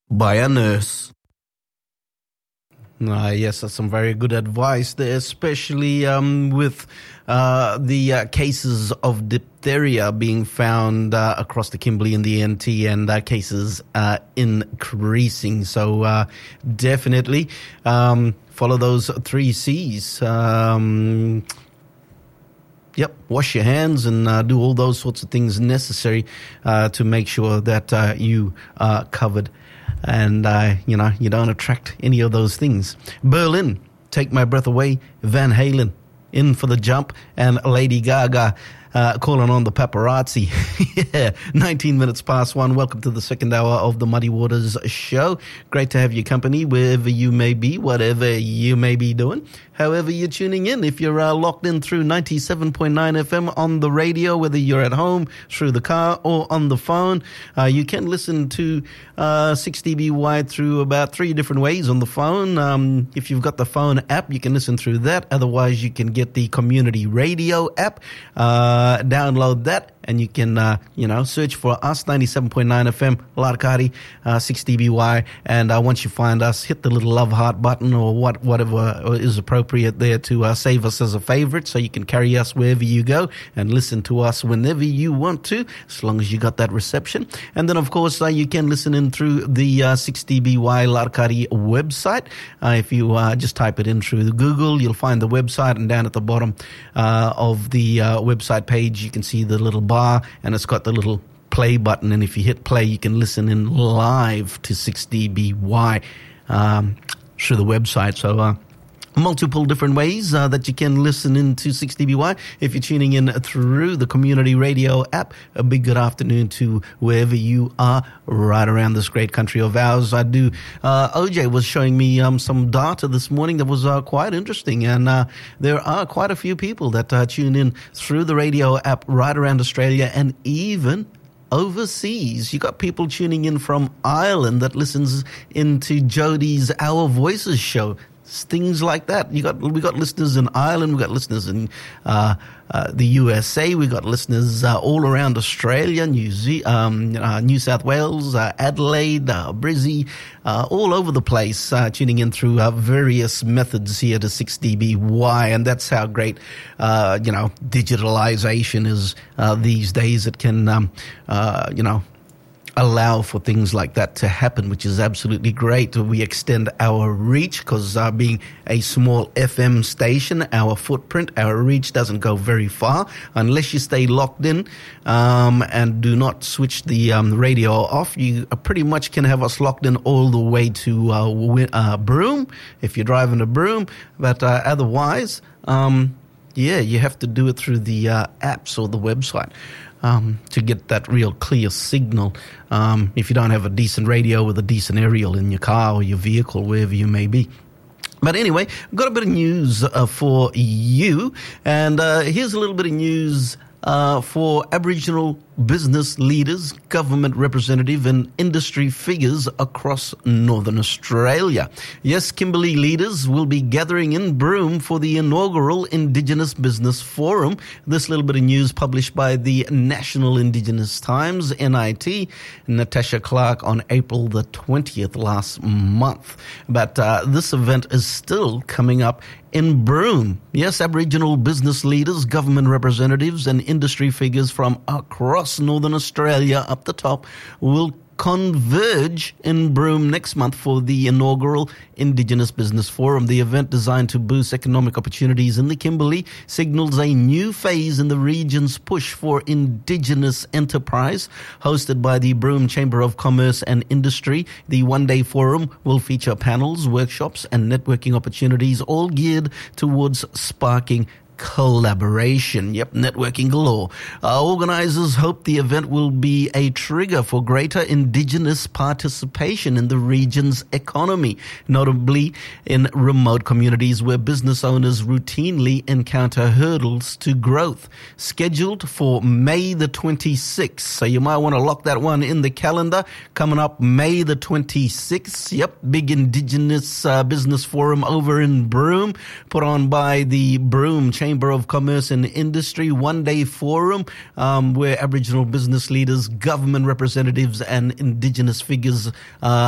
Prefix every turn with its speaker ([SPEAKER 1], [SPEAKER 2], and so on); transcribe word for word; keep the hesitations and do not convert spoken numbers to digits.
[SPEAKER 1] by a nurse. Uh, yes, that's some very good advice there, especially um, with uh, the uh, cases of diphtheria being found uh, across the Kimberley and the N T, and uh, cases uh, increasing. So uh, definitely um, follow those three C's. Um, Yep, wash your hands and uh, do all those sorts of things necessary uh, to make sure that uh, you are covered and, uh, you know, you don't attract any of those things. Berlin, Take My Breath Away, Van Halen, In for the Jump, and Lady Gaga uh, calling on the paparazzi. Yeah, nineteen minutes past one. Welcome to the second hour of the Muddy Waters Show. Great to have your company wherever you may be, whatever you may be doing. However you're tuning in, if you're uh, locked in through ninety-seven point nine F M on the radio, whether you're at home, through the car, or on the phone, uh, you can listen to uh, six D B Y through about three different ways on the phone. Um, if you've got the phone app, you can listen through that. Otherwise, you can get the community radio app, uh, download that, and you can, uh, you know, search for us, ninety-seven point nine F M, Larkari, uh, six D B Y, and uh, once you find us, hit the little love heart button or what, whatever is appropriate there to uh, save us as a favorite, so you can carry us wherever you go and listen to us whenever you want to, as long as you got that reception. And then, of course, uh, you can listen in through the uh, six D B Y Larkari website. Uh, if you uh, just type it in through Google, you'll find the website, and down at the bottom uh, of the uh, website page, you can see the little bar, and it's got the little play button, and if you hit play, you can listen in live to six D B Y um, through the website. So uh, multiple different ways uh, that you can listen into six D B Y. If you're tuning in through the community radio app, a big good afternoon to wherever you are right around this great country of ours. I do. Uh, O J was showing me um, some data this morning that was uh, quite interesting, and uh, there are quite a few people that uh, tune in through the radio app right around Australia and even overseas. You got people tuning in from Ireland that listens into Jodie's Our Voices show. Things like that. You got we got listeners in Ireland. We got listeners in uh, uh, the U S A. We got listeners uh, all around Australia, New Ze- um, uh, New South Wales, uh, Adelaide, uh, Brizzy, uh, all over the place. Uh, tuning in through uh, various methods here to six D B Y, and that's how great uh, you know digitalization is uh, these days. It can um, uh, you know. allow for things like that to happen, which is absolutely great. We extend our reach because uh, being a small F M station, our footprint, our reach doesn't go very far unless you stay locked in um, and do not switch the um, radio off. You pretty much can have us locked in all the way to uh, uh, Broome if you're driving a Broome, but uh, otherwise, um, yeah, you have to do it through the uh, apps or the website. Um, to get that real clear signal, um, if you don't have a decent radio with a decent aerial in your car or your vehicle, wherever you may be. But anyway, I've got a bit of news uh, for you, and uh, here's a little bit of news uh, for Aboriginal business leaders, government representative and industry figures across Northern Australia. Yes, Kimberley leaders will be gathering in Broome for the inaugural Indigenous Business Forum. This little bit of news published by the National Indigenous Times, N I T, Natasha Clark on April the twentieth last month. But uh, this event is still coming up in Broome. Yes, Aboriginal business leaders, government representatives and industry figures from across Northern Australia up the top will converge in Broome next month for the inaugural Indigenous Business Forum. The event, designed to boost economic opportunities in the Kimberley, signals a new phase in the region's push for Indigenous enterprise. Hosted by the Broome Chamber of Commerce and Industry, the one-day forum will feature panels, workshops and networking opportunities, all geared towards sparking collaboration. Yep, networking galore. Uh, organizers hope the event will be a trigger for greater Indigenous participation in the region's economy, notably in remote communities where business owners routinely encounter hurdles to growth. Scheduled for May the twenty-sixth, so you might want to lock that one in the calendar. Coming up May the twenty-sixth, yep, big Indigenous uh, Business Forum over in Broome, put on by the Broome Chamber Chamber of Commerce and Industry, one-day forum um, where Aboriginal business leaders, government representatives and Indigenous figures uh,